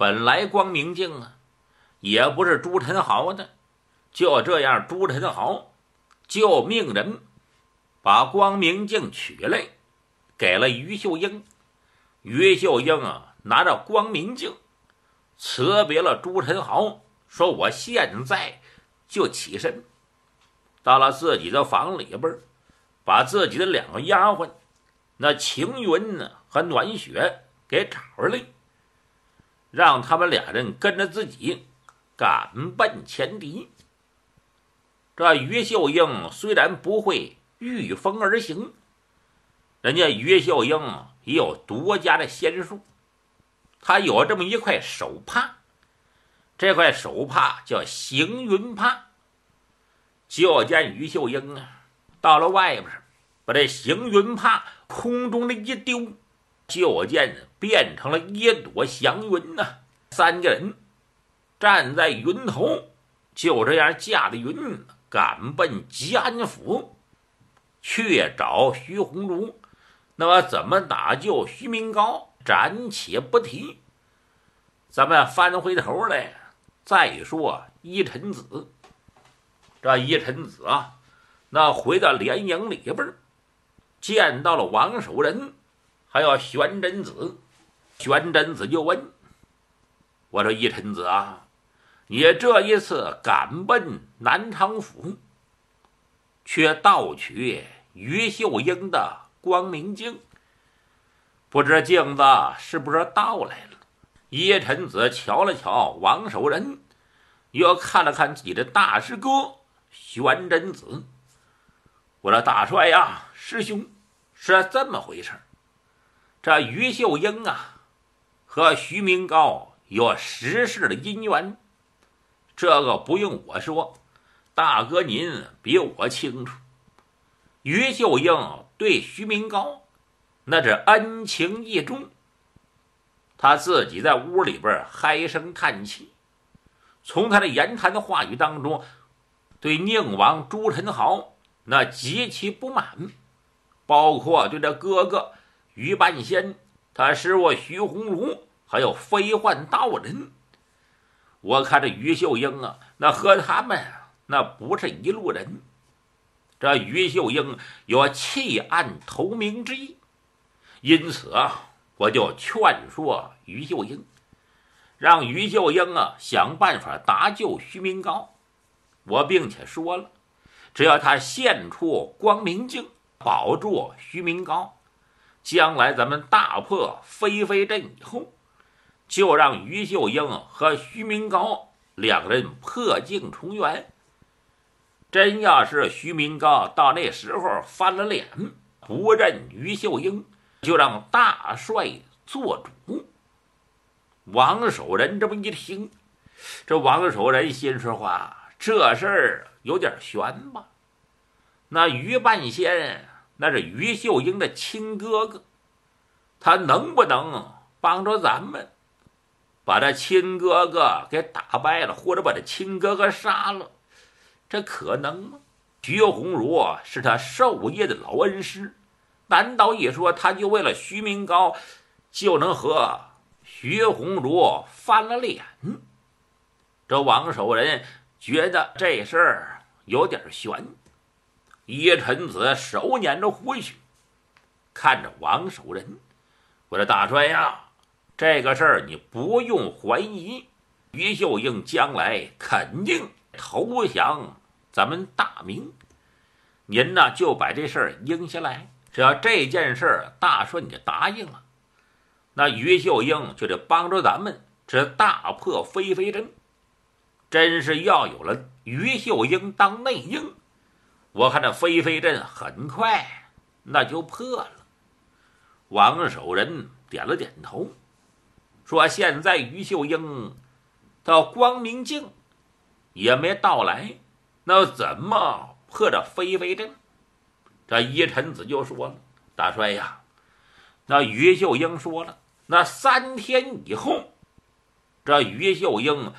本来光明镜啊，也不是朱宸濠的，就这样，朱宸濠就命人把光明镜取来，给了于秀英。于秀英啊，拿着光明镜辞别了朱宸濠，说我现在就起身，到了自己的房里边，把自己的2个丫鬟那晴云和暖雪给找出来，让他们2人跟着自己赶奔前敌。这于秀英虽然不会御风而行，人家于秀英也有独家的仙术，他有这么一块手帕，这块手帕叫行云帕。就见于秀英啊，到了外边，把这行云帕空中的一丢，就见变成了一朵祥云呐。3个人站在云头，就这样驾着云赶奔吉安府，去找徐鸿儒。那么怎么打救徐明高，暂且不提。咱们翻回头来再说依臣子。这依臣子啊，那回到连营里边，见到了王守仁，还有玄真子。玄真子就问我说：“依臣子啊，你这一次赶奔南昌府，却盗取于秀英的光明镜，不知镜子是不是盗来了？”依臣子瞧了瞧王守仁，又看了看自己的大师哥玄真子。我说：“大帅呀，师兄，是这么回事。这于秀英啊，和徐明高有10世的姻缘，这个不用我说，大哥您比我清楚。于秀英对徐明高那是恩情义重，他自己在屋里边唉声叹气，从他的言谈的话语当中，对宁王朱宸濠那极其不满，包括对这哥哥于半仙，他师傅徐鸿儒，还有飞幻道人。我看这于秀英啊，那和他们那不是一路人。这于秀英有弃暗投明之意，因此啊，我就劝说于秀英，让于秀英啊想办法搭救徐明高。我并且说了，只要他献出光明镜，保住徐明高，将来咱们大破飞飞镇以后，就让于秀英和徐明高2人破镜重圆。真要是徐明高到那时候翻了脸，不认于秀英，就让大帅做主。王守仁这么一听，这王守仁心说话，这事儿有点悬吧？那于半仙那是于秀英的亲哥哥，他能不能帮着咱们把这亲哥哥给打败了，或者把这亲哥哥杀了？这可能吗？徐鸿儒是他授业的老恩师，难道一说他就为了徐明高就能和徐鸿儒翻了脸？这王守仁觉得这事儿有点悬。依臣子手捻着胡须，看着王守仁，我说：“大帅呀，这个事儿你不用怀疑，于秀英将来肯定投降咱们大明，您呢就把这事儿应下来。只要这件事儿大帅你答应了，那于秀英就得帮着咱们这大破飞飞镇。真是要有了于秀英当内应，我看这飞飞镇很快那就破了。”王守仁点了点头，说：“现在于秀英到光明镜也没到来，那怎么破这飞飞镇？”这依臣子就说了：“大帅呀，那于秀英说了，那3天以后，这于秀英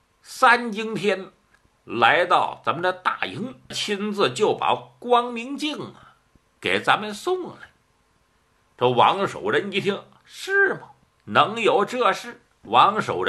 3更天来到咱们的大营，亲自就把光明镜给咱们送来。”这王守仁一听，是吗？能有这事？王守仁